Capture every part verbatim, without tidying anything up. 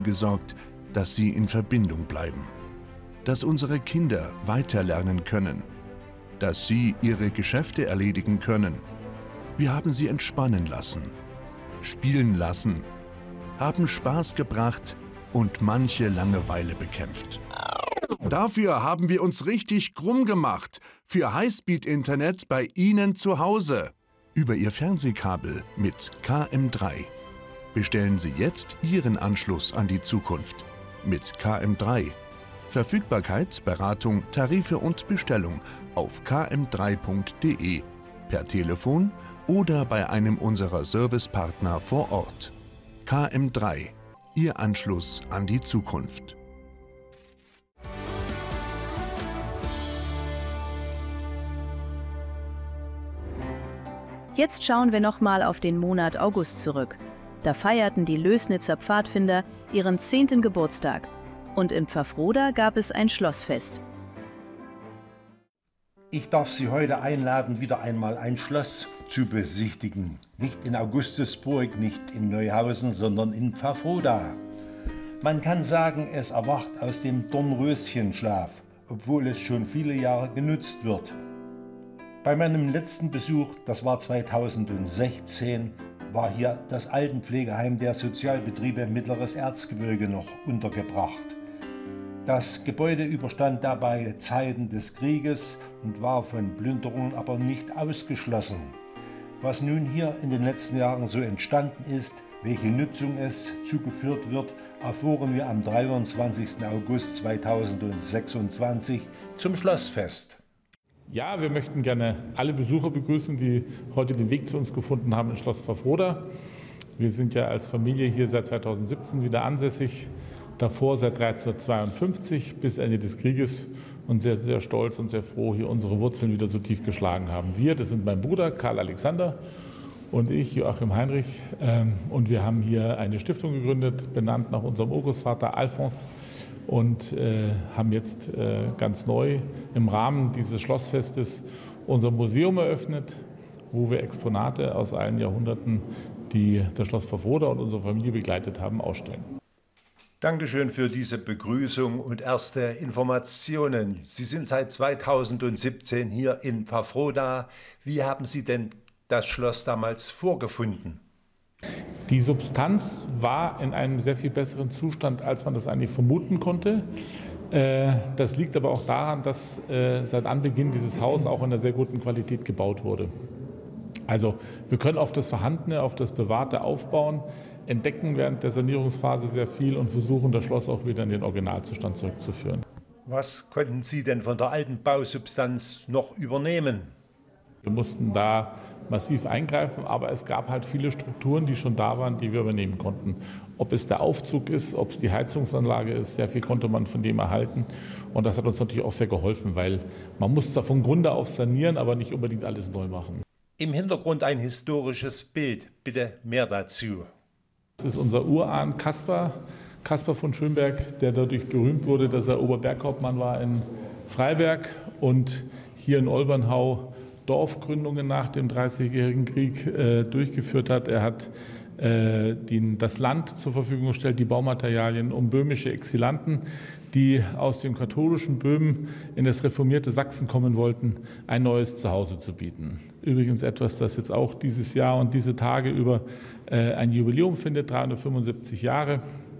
gesorgt, dass sie in Verbindung bleiben, dass unsere Kinder weiterlernen können, dass sie ihre Geschäfte erledigen können. Wir haben sie entspannen lassen, spielen lassen, haben Spaß gebracht und manche Langeweile bekämpft. Dafür haben wir uns richtig krumm gemacht für Highspeed-Internet bei Ihnen zu Hause. Über Ihr Fernsehkabel mit K M drei. Bestellen Sie jetzt Ihren Anschluss an die Zukunft mit K M drei. Verfügbarkeit, Beratung, Tarife und Bestellung auf k m drei punkt d e, per Telefon oder bei einem unserer Servicepartner vor Ort. K M drei. Ihr Anschluss an die Zukunft. Jetzt schauen wir nochmal auf den Monat August zurück. Da feierten die Lößnitzer Pfadfinder ihren zehnten Geburtstag. Und in Pfaffroda gab es ein Schlossfest. Ich darf Sie heute einladen, wieder einmal ein Schloss zu besichtigen. Nicht in Augustusburg, nicht in Neuhausen, sondern in Pfaffroda. Man kann sagen, es erwacht aus dem Dornröschenschlaf, obwohl es schon viele Jahre genutzt wird. Bei meinem letzten Besuch, das war zweitausendsechzehn, war hier das Altenpflegeheim der Sozialbetriebe Mittleres Erzgebirge noch untergebracht. Das Gebäude überstand dabei Zeiten des Krieges und war von Plünderungen aber nicht ausgeschlossen. Was nun hier in den letzten Jahren so entstanden ist, welche Nutzung es zugeführt wird, erfuhren wir am dreiundzwanzigsten August zweitausendsechsundzwanzig zum Schlossfest. Ja, wir möchten gerne alle Besucher begrüßen, die heute den Weg zu uns gefunden haben in Schloss Pfaffroda. Wir sind ja als Familie hier seit zweitausendsiebzehn wieder ansässig, davor seit dreizehnhundertzweiundfünfzig bis Ende des Krieges und sehr, sehr stolz und sehr froh, hier unsere Wurzeln wieder so tief geschlagen haben. Wir, das sind mein Bruder Karl Alexander und ich, Joachim Heinrich, und wir haben hier eine Stiftung gegründet, benannt nach unserem Urgroßvater Alphons. Und äh, haben jetzt äh, ganz neu im Rahmen dieses Schlossfestes unser Museum eröffnet, wo wir Exponate aus allen Jahrhunderten, die das Schloss Pfaffroda und unsere Familie begleitet haben, ausstellen. Dankeschön für diese Begrüßung und erste Informationen. Sie sind seit zweitausendsiebzehn hier in Pfaffroda. Wie haben Sie denn das Schloss damals vorgefunden? Die Substanz war in einem sehr viel besseren Zustand, als man das eigentlich vermuten konnte. Das liegt aber auch daran, dass seit Anbeginn dieses Haus auch in einer sehr guten Qualität gebaut wurde. Also wir können auf das Vorhandene, auf das Bewahrte aufbauen, entdecken während der Sanierungsphase sehr viel und versuchen, das Schloss auch wieder in den Originalzustand zurückzuführen. Was konnten Sie denn von der alten Bausubstanz noch übernehmen? Wir mussten da massiv eingreifen, aber es gab halt viele Strukturen, die schon da waren, die wir übernehmen konnten. Ob es der Aufzug ist, ob es die Heizungsanlage ist, sehr viel konnte man von dem erhalten. Und das hat uns natürlich auch sehr geholfen, weil man muss da von Grunde auf sanieren, aber nicht unbedingt alles neu machen. Im Hintergrund ein historisches Bild. Bitte mehr dazu. Das ist unser Urahn Caspar, Caspar von Schönberg, der dadurch berühmt wurde, dass er Oberberghauptmann war in Freiberg und hier in Olbernhau Dorfgründungen nach dem Dreißigjährigen Krieg äh, durchgeführt hat. Er hat äh, den, das Land zur Verfügung gestellt, die Baumaterialien, um böhmische Exilanten, die aus dem katholischen Böhmen in das reformierte Sachsen kommen wollten, ein neues Zuhause zu bieten. Übrigens etwas, das jetzt auch dieses Jahr und diese Tage über äh, ein Jubiläum findet, dreihundertfünfundsiebzig Jahre.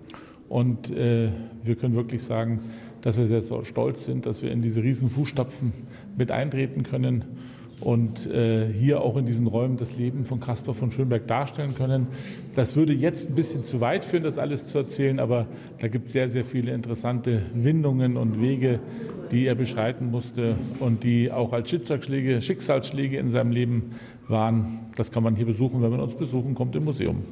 Und äh, wir können wirklich sagen, dass wir sehr stolz sind, dass wir in diese riesen Fußstapfen mit eintreten können und äh, hier auch in diesen Räumen das Leben von Caspar von Schönberg darstellen können. Das würde jetzt ein bisschen zu weit führen, das alles zu erzählen, aber da gibt es sehr, sehr viele interessante Windungen und Wege, die er beschreiten musste und die auch als Schicksalsschläge, Schicksalsschläge in seinem Leben waren. Das kann man hier besuchen, wenn man uns besuchen kommt im Museum.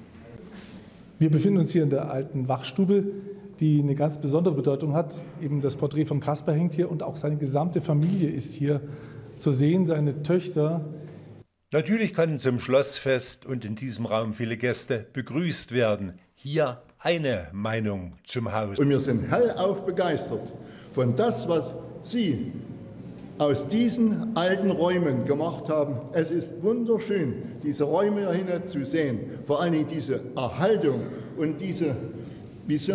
Wir befinden uns hier in der alten Wachstube, die eine ganz besondere Bedeutung hat. Eben das Porträt von Caspar hängt hier und auch seine gesamte Familie ist hier zu sehen, seine Töchter. Natürlich können zum Schlossfest und in diesem Raum viele Gäste begrüßt werden. Hier eine Meinung zum Haus. Und wir sind hellauf begeistert von das, was Sie aus diesen alten Räumen gemacht haben. Es ist wunderschön, diese Räume dahin zu sehen. Vor allen Dingen diese Erhaltung und diese Wie